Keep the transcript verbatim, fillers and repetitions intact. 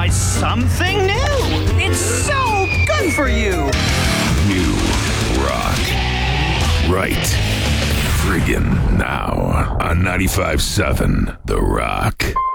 Try something new. It's so good for you. New rock. Right. Friggin' now on ninety-five seven The Rock.